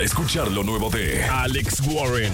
escuchar lo nuevo de Alex Warren.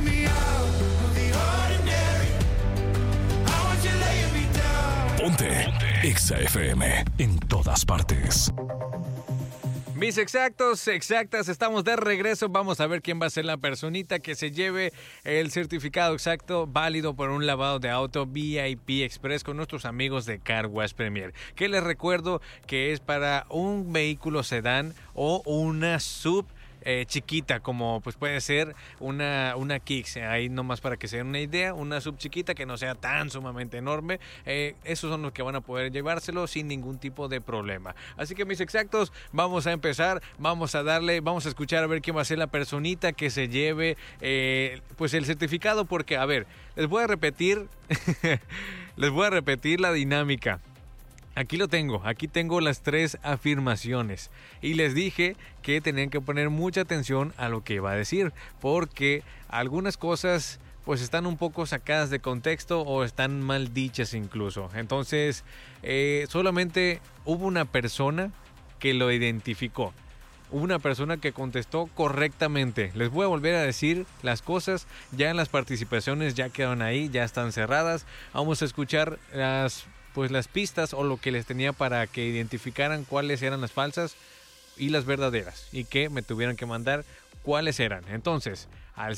Ponte Exa FM en todas partes. Mis exactos, exactas, estamos de regreso. Vamos a ver quién va a ser la personita que se lleve el certificado exacto válido por un lavado de auto VIP Express con nuestros amigos de Car Wash Premier. Que les recuerdo que es para un vehículo sedán o una sub chiquita, como pues puede ser una Kicks, ahí nomás para que se den una idea, una sub chiquita que no sea tan sumamente enorme. Esos son los que van a poder llevárselo sin ningún tipo de problema. Así que mis exactos, vamos a empezar, vamos a darle, vamos a escuchar a ver quién va a ser la personita que se lleve pues el certificado, porque a ver, les voy a repetir la dinámica. Aquí lo tengo, aquí tengo las 3 afirmaciones y les dije que tenían que poner mucha atención a lo que iba a decir, porque algunas cosas pues están un poco sacadas de contexto o están mal dichas incluso. Entonces solamente hubo una persona que lo identificó, hubo una persona que contestó correctamente. Les voy a volver a decir las cosas, ya en las participaciones ya quedaron ahí, ya están cerradas. Vamos a escuchar las pistas o lo que les tenía para que identificaran cuáles eran las falsas y las verdaderas y que me tuvieran que mandar cuáles eran. Entonces, al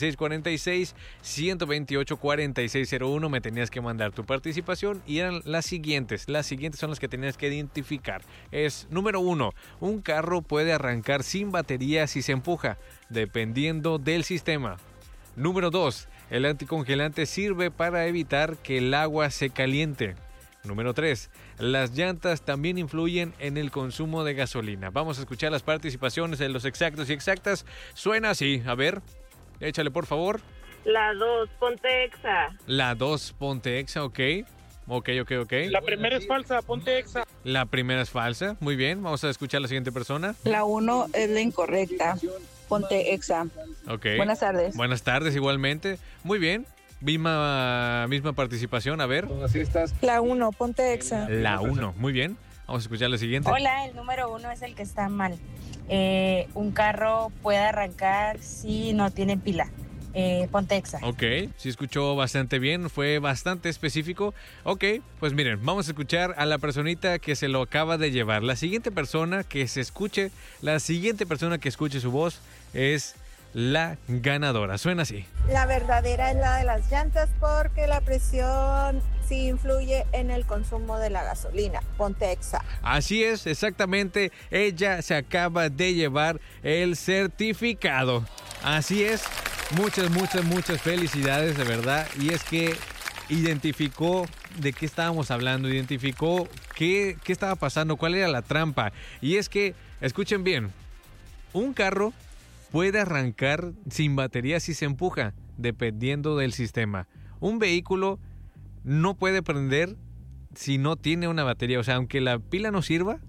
646-128-4601 me tenías que mandar tu participación y eran las siguientes son las que tenías que identificar. Es número 1, un carro puede arrancar sin batería si se empuja, dependiendo del sistema. Número 2, el anticongelante sirve para evitar que el agua se caliente. Número 3. Las llantas también influyen en el consumo de gasolina. Vamos a escuchar las participaciones de los exactos y exactas. Suena así. A ver, échale por favor. La 2, ponte Exa. La 2, ponte Exa, ok. Ok. La primera es falsa, ponte Exa. La primera es falsa, muy bien. Vamos a escuchar a la siguiente persona. La 1 es la incorrecta. Ponte Exa. Ok. Buenas tardes. Buenas tardes igualmente. Muy bien. Misma participación, a ver. La 1, ponte Exa. La 1, muy bien. Vamos a escuchar la siguiente. Hola, el número 1 es el que está mal. Un carro puede arrancar si no tiene pila. Ponte Exa. Ok, sí escuchó bastante bien, fue bastante específico. Ok, pues miren, vamos a escuchar a la personita que se lo acaba de llevar. La siguiente persona que escuche su voz es la ganadora. Suena así. La verdadera es la de las llantas porque la presión sí influye en el consumo de la gasolina. Ponte Exa. Así es, exactamente. Ella se acaba de llevar el certificado. Así es. Muchas felicidades, de verdad. Y es que identificó de qué estábamos hablando, identificó qué estaba pasando, cuál era la trampa. Y es que, escuchen bien, un carro puede arrancar sin batería si se empuja, dependiendo del sistema. Un vehículo no puede prender si no tiene una batería. O sea, aunque la pila no sirva,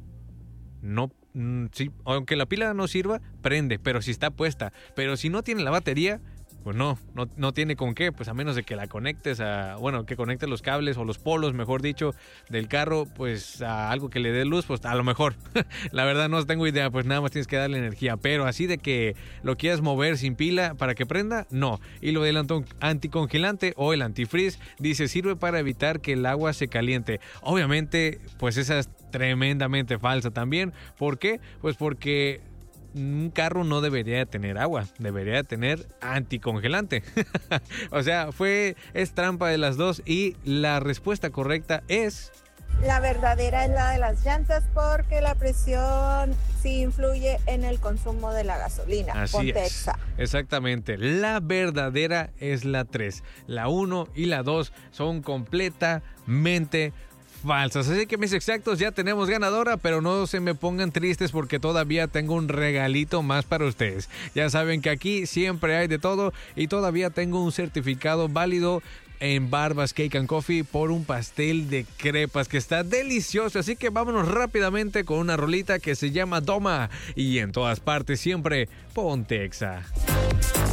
aunque la pila no sirva, prende, pero si está puesta. Pero si no tiene la batería, pues no tiene con qué, pues a menos de que la conectes que conectes los cables o los polos, mejor dicho, del carro, pues a algo que le dé luz, pues a lo mejor. La verdad no tengo idea, pues nada más tienes que darle energía, pero así de que lo quieras mover sin pila para que prenda, no. Y lo del anticongelante o el antifreeze, dice, sirve para evitar que el agua se caliente. Obviamente, pues esa es tremendamente falsa también. ¿Por qué? Pues porque un carro no debería tener agua, debería tener anticongelante. O sea, es trampa de las dos y la respuesta correcta es... La verdadera es la de las llantas porque la presión sí influye en el consumo de la gasolina. Así Ponte es. Exa. Exactamente. La verdadera es la 3. La 1 y la 2 son completamente falsas. Así que mis exactos, ya tenemos ganadora, pero no se me pongan tristes porque todavía tengo un regalito más para ustedes. Ya saben que aquí siempre hay de todo y todavía tengo un certificado válido en Barbas Cake and Coffee por un pastel de crepas que está delicioso. Así que vámonos rápidamente con una rolita que se llama Doma y en todas partes siempre ponte Exa.